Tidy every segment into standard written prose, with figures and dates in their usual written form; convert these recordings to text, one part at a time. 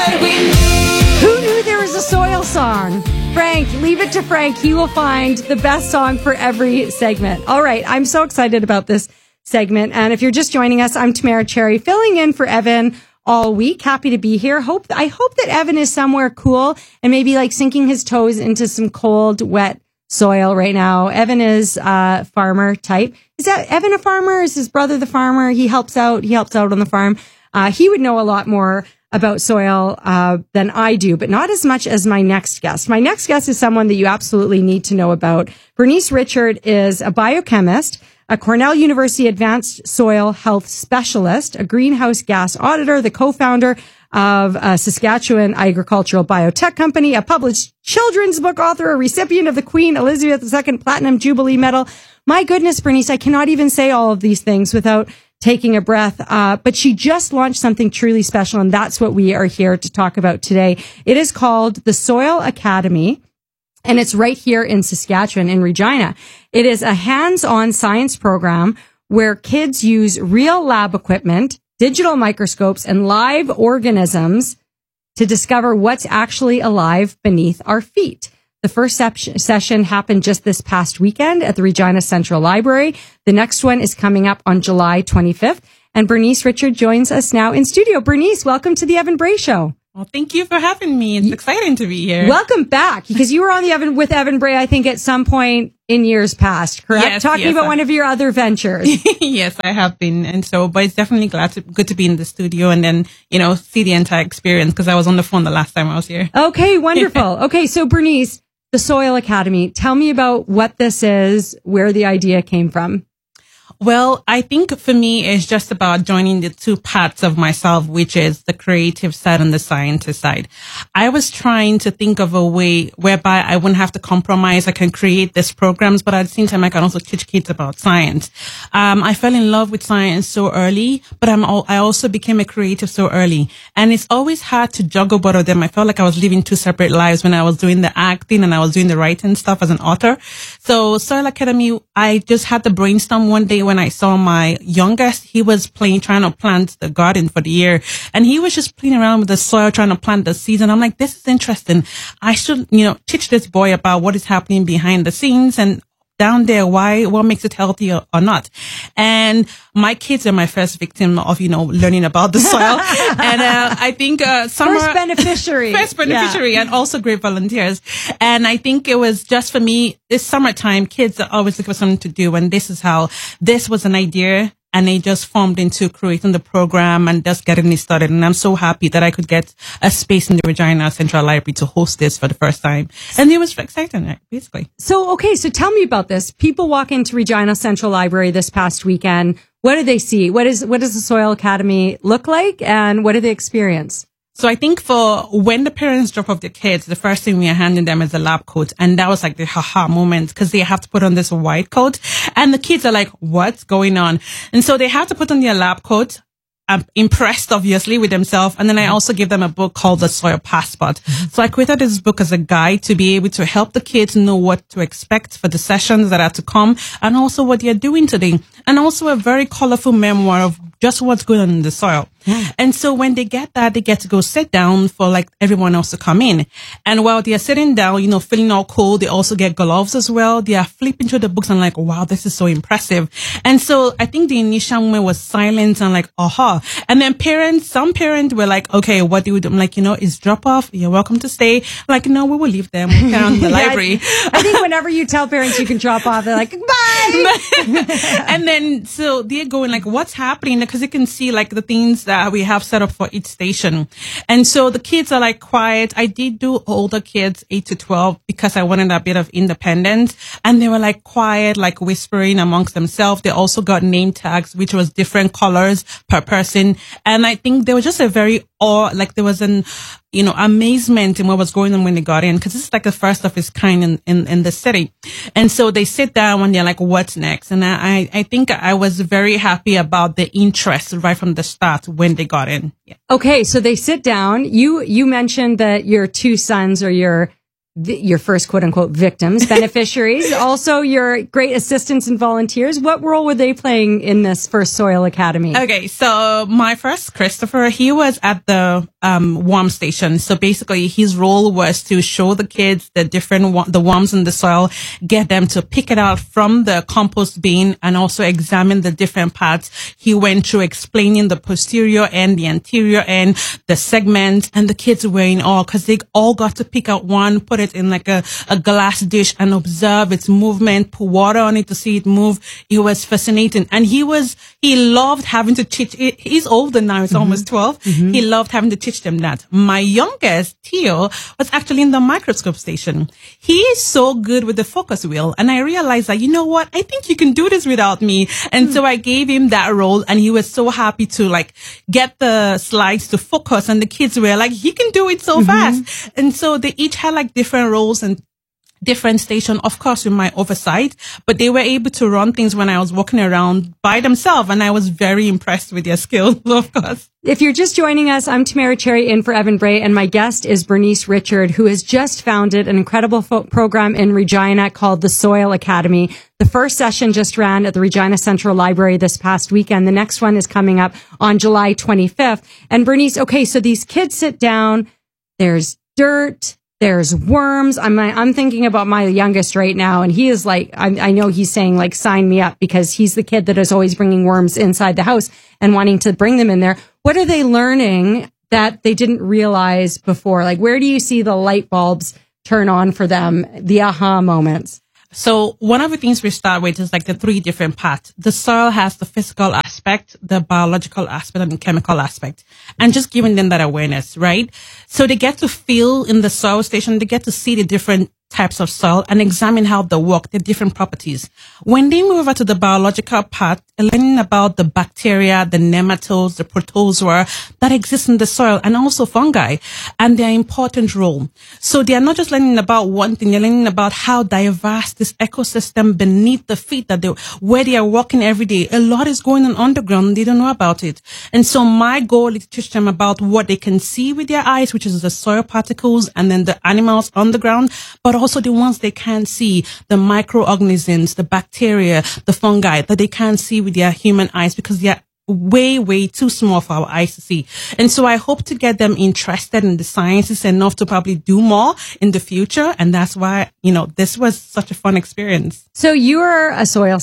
Who knew there was a soil song? Frank, leave it to Frank. He will find the best song for every segment. All right, I'm so excited about this segment. And if you're just joining us, I'm Tamara Cherry, filling in for Evan all week. Happy to be here. I hope that Evan is somewhere cool and maybe like sinking his toes into some cold, wet soil right now. Evan is a farmer type. Is that Evan a farmer? Is his brother the farmer? He helps out on the farm. He would know a lot more about soil than I do, but not as much as my next guest. My next guest is someone that you absolutely need to know about. Bernice Richard is a biochemist, a Cornell University Advanced Soil Health Specialist, a greenhouse gas auditor, the co-founder of a Saskatchewan agricultural biotech company, a published children's book author, a recipient of the Queen Elizabeth II Platinum Jubilee Medal. My goodness, Bernice, I cannot even say all of these things without taking a breath. But she just launched something truly special, and that's what we are here to talk about today. It is called the Soil Academy, and it's right here in Saskatchewan, in Regina. It is a hands-on science program where kids use real lab equipment, digital microscopes, and live organisms to discover what's actually alive beneath our feet. The first session happened just this past weekend at the Regina Central Library. The next one is coming up on July 25th. And Bernice Richard joins us now in studio. Bernice, welcome to the Evan Bray Show. Well, thank you for having me. It's exciting to be here. Welcome back, because you were on with Evan Bray, I think, at some point in years past, correct? Yes, Talking about one of your other ventures. Yes, I have been. And so, but it's definitely good to be in the studio and then, see the entire experience, because I was on the phone the last time I was here. Okay, wonderful. Okay, so Bernice, the Soil Academy, tell me about what this is, where the idea came from. Well, I think for me, it's just about joining the two parts of myself, which is the creative side and the scientist side. I was trying to think of a way whereby I wouldn't have to compromise. I can create these programs, but at the same time, I can also teach kids about science. I fell in love with science so early, but I also became a creative so early. And it's always hard to juggle both of them. I felt like I was living two separate lives when I was doing the acting and I was doing the writing stuff as an author. So Soil Academy, I just had to brainstorm one day when I saw my youngest. He was trying to plant the garden for the year, and he was just playing around with the soil, trying to plant the seeds. And I'm like, this is interesting. I should, teach this boy about what is happening behind the scenes and down there, what makes it healthy or not. And my kids are my first victim of, learning about the soil. And I think First beneficiary, yeah. And also great volunteers. And I think it was just for me, this summertime, kids are always looking for something to do. And this was an idea. And it just formed into creating the program and just getting it started. And I'm so happy that I could get a space in the Regina Central Library to host this for the first time. And it was exciting, basically. So tell me about this. People walk into Regina Central Library this past weekend. What do they see? What does the Soil Academy look like? And what do they experience? So I think for when the parents drop off their kids, the first thing we are handing them is a lab coat. And that was like the haha moment, because they have to put on this white coat. And the kids are like, what's going on? And so they have to put on their lab coat. I'm impressed, obviously, with themselves. And then I also give them a book called The Soil Passport. So I created this book as a guide to be able to help the kids know what to expect for the sessions that are to come and also what they're doing today. And also a very colorful memoir of just what's going on in the soil. And so when they get that, they get to go sit down for like everyone else to come in. And while they are sitting down, feeling all cool, they also get gloves as well. They are flipping through the books and like, wow, this is so impressive. And so I think the initial moment was silence and like, aha. And then some parents were like, okay, what do we do? I'm like, it's drop off. You're welcome to stay. I'm like, no, we will leave them. We'll carry on in the library. I think whenever you tell parents you can drop off, they're like, bye. And then, so they're going like, what's happening? Because you can see like the things that we have set up for each station. And so the kids are like quiet. I did do older kids, 8 to 12, because I wanted a bit of independence. And they were like quiet, like whispering amongst themselves. They also got name tags, which was different colors per person. And I think there was just a very there was an, amazement in what was going on when they got in, because this is like the first of its kind in the city. And so they sit down and they're like, what's next? And I think I was very happy about the interest right from the start when they got in. Yeah. Okay. So they sit down. You mentioned that your two sons are your your first quote unquote victims, beneficiaries, also your great assistants and volunteers. What role were they playing in this first Soil Academy? Okay, so my first, Christopher, he was at the worm station. So basically his role was to show the kids the different the worms in the soil, get them to pick it out from the compost bin, and also examine the different parts. He went through explaining the posterior end, the anterior end, the segments, and the kids were in awe because they all got to pick out one, put it in like a glass dish and observe its movement, pour water on it to see it move. It was fascinating. And he loved having to teach. He's older now. He's almost 12. He loved having to teach them that. My youngest, Theo, was actually in the microscope station. He is so good with the focus wheel. And I realized that, you know what? I think you can do this without me. And so I gave him that role, and he was so happy to like get the slides to focus. And the kids were like, he can do it so fast. And so they each had like different roles and different station, of course, with my oversight, but they were able to run things when I was walking around by themselves, and I was very impressed with their skills, of course. If you're just joining us, I'm Tamara Cherry in for Evan Bray, and my guest is Bernice Richard, who has just founded an incredible program in Regina called the Soil Academy. The first session just ran at the Regina Central Library this past weekend. The next one is coming up on July 25th. And Bernice, okay, so these kids sit down, there's dirt, there's worms. I'm thinking about my youngest right now, and he is like, I know he's saying like, sign me up, because he's the kid that is always bringing worms inside the house and wanting to bring them in there. What are they learning that they didn't realize before? Like, where do you see the light bulbs turn on for them, the aha moments? So one of the things we start with is like the three different parts. The soil has the physical aspect, the biological aspect, and the chemical aspect, and just giving them that awareness, right? So they get to feel in the soil station, they get to see the different types of soil and examine how they work, the different properties. When they move over to the biological part, learning about the bacteria, the nematodes, the protozoa that exist in the soil, and also fungi and their important role. So they are not just learning about one thing, they're learning about how diverse this ecosystem beneath the feet where they are walking every day. A lot is going on underground. They don't know about it. And so my goal is to teach them about what they can see with their eyes, which is the soil particles, and then the animals on the ground, but also the ones they can't see, the microorganisms, the bacteria, the fungi that they can't see with their human eyes because they are way, way too small for our eyes to see. And so I hope to get them interested in the sciences enough to probably do more in the future. And that's why, this was such a fun experience. So you are a soil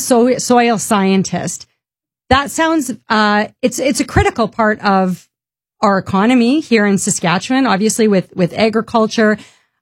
scientist. That sounds, it's a critical part of our economy here in Saskatchewan, obviously with agriculture.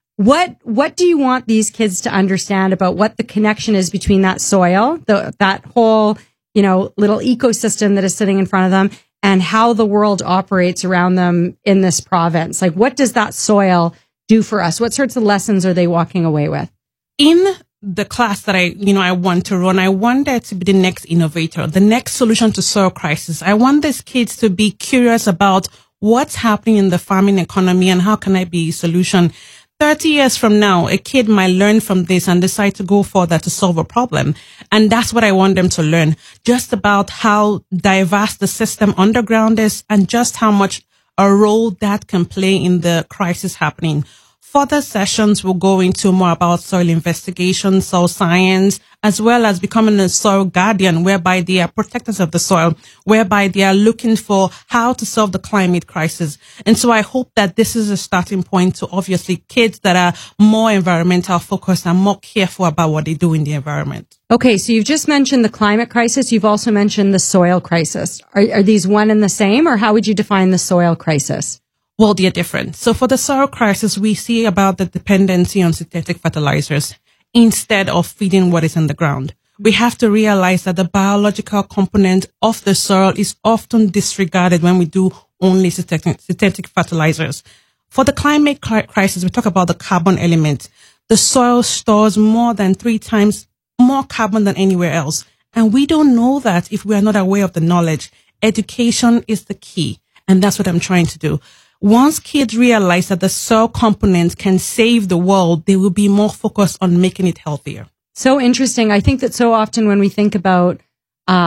What do you want these kids to understand about what the connection is between that soil, that whole, little ecosystem that is sitting in front of them, and how the world operates around them in this province? Like, what does that soil do for us? What sorts of lessons are they walking away with? In the class that I want to run, I want there to be the next innovator, the next solution to soil crisis. I want these kids to be curious about what's happening in the farming economy and how can I be a solution. 30 years from now, a kid might learn from this and decide to go further to solve a problem. And that's what I want them to learn, just about how diverse the system underground is and just how much a role that can play in the crisis happening. Further sessions will go into more about soil investigation, soil science, as well as becoming a soil guardian, whereby they are protectors of the soil, whereby they are looking for how to solve the climate crisis. And so I hope that this is a starting point to obviously kids that are more environmental focused and more careful about what they do in the environment. Okay, so you've just mentioned the climate crisis. You've also mentioned the soil crisis. Are these one and the same, or how would you define the soil crisis? Well, they're different. So for the soil crisis, we see about the dependency on synthetic fertilizers instead of feeding what is in the ground. We have to realize that the biological component of the soil is often disregarded when we do only synthetic fertilizers. For the climate crisis, we talk about the carbon element. The soil stores more than 3 times more carbon than anywhere else. And we don't know that if we are not aware of the knowledge. Education is the key. And that's what I'm trying to do. Once kids realize that the soil component can save the world, they will be more focused on making it healthier. So interesting. I think that so often when we think about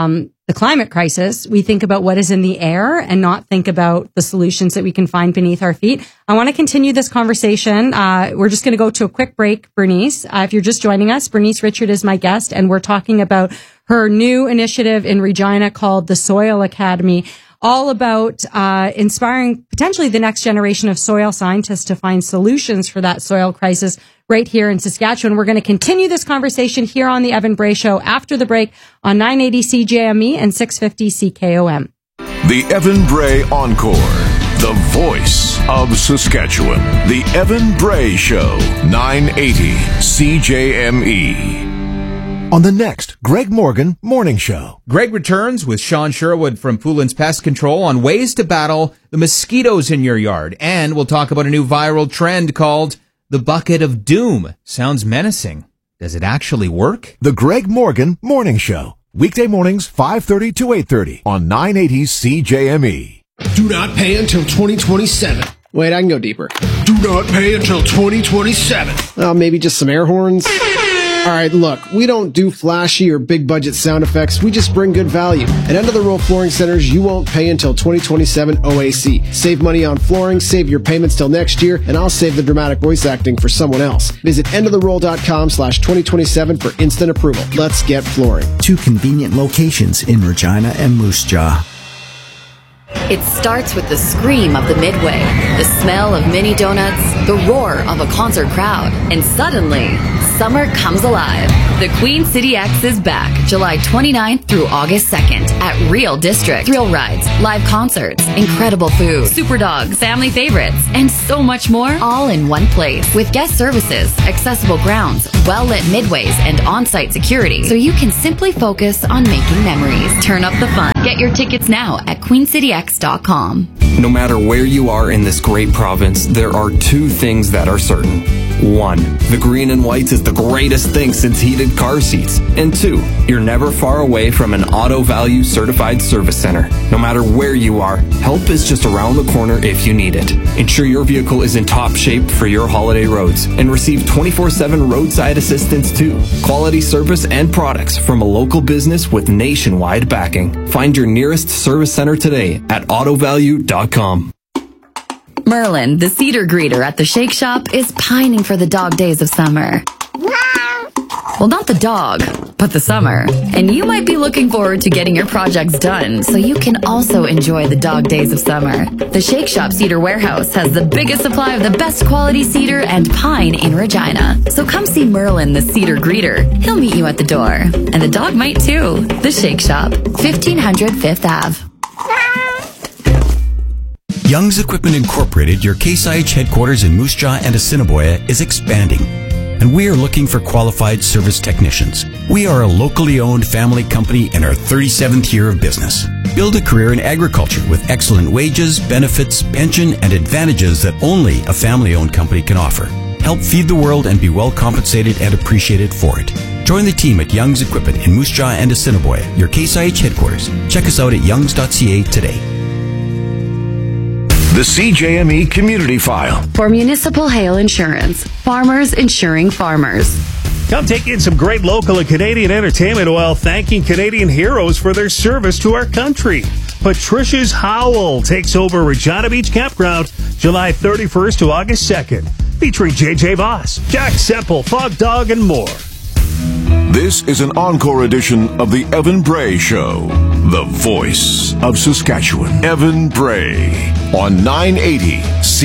the climate crisis, we think about what is in the air and not think about the solutions that we can find beneath our feet. I want to continue this conversation. We're just going to go to a quick break, Bernice. If you're just joining us, Bernice Richard is my guest, and we're talking about her new initiative in Regina called the Soil Academy, all about inspiring potentially the next generation of soil scientists to find solutions for that soil crisis right here in Saskatchewan. We're going to continue this conversation here on the Evan Bray Show after the break on 980 CJME and 650 CKOM. The Evan Bray Encore, the voice of Saskatchewan. The Evan Bray Show, 980 CJME. On the next Greg Morgan Morning Show. Greg returns with Sean Sherwood from Poulin's Pest Control on ways to battle the mosquitoes in your yard. And we'll talk about a new viral trend called the Bucket of Doom. Sounds menacing. Does it actually work? The Greg Morgan Morning Show. Weekday mornings, 5:30 to 8:30 on 980 CJME. Do not pay until 2027. Wait, I can go deeper. Do not pay until 2027. Maybe just some air horns. All right, look, we don't do flashy or big budget sound effects. We just bring good value. At End of the Row Flooring Centers, you won't pay until 2027 OAC. Save money on flooring, save your payments till next year, and I'll save the dramatic voice acting for someone else. Visit endoftheroll.com/2027 for instant approval. Let's get flooring. 2 convenient locations in Regina and Moose Jaw. It starts with the scream of the Midway, the smell of mini donuts, the roar of a concert crowd, and suddenly, summer comes alive. The Queen City X is back July 29th through August 2nd at Real District. Thrill rides, live concerts, incredible food, super dogs, family favorites, and so much more all in one place. With guest services, accessible grounds, well-lit midways, and on-site security, so you can simply focus on making memories. Turn up the fun. Get your tickets now at queencityx.com. No matter where you are in this great province, there are 2 things that are certain. 1, the green and whites is the greatest thing since heated car seats. And 2, you're never far away from an Auto Value certified service center. No matter where you are, help is just around the corner if you need it. Ensure your vehicle is in top shape for your holiday roads and receive 24/7 roadside assistance too. Quality service and products from a local business with nationwide backing. Find your nearest service center today at autovalue.com. Merlin, the cedar greeter at the Shake Shop, is pining for the dog days of summer. Well, not the dog, but the summer. And you might be looking forward to getting your projects done so you can also enjoy the dog days of summer. The Shake Shop Cedar Warehouse has the biggest supply of the best quality cedar and pine in Regina. So come see Merlin, the cedar greeter. He'll meet you at the door. And the dog might too. The Shake Shop, 1500 5th Ave. Young's Equipment Incorporated, your Case IH headquarters in Moose Jaw and Assiniboia, is expanding, and we are looking for qualified service technicians. We are a locally owned family company in our 37th year of business. Build a career in agriculture with excellent wages, benefits, pension, and advantages that only a family-owned company can offer. Help feed the world and be well compensated and appreciated for it. Join the team at Young's Equipment in Moose Jaw and Assiniboia, your Case IH headquarters. Check us out at youngs.ca today. The CJME Community File. For municipal hail insurance, farmers insuring farmers. Come take in some great local and Canadian entertainment while thanking Canadian heroes for their service to our country. Patricia's Howl takes over Regina Beach Campground July 31st to August 2nd, featuring JJ Voss, Jack Semple, Fog Dog, and more. This is an encore edition of the Evan Bray Show, the voice of Saskatchewan. Evan Bray on 980 C.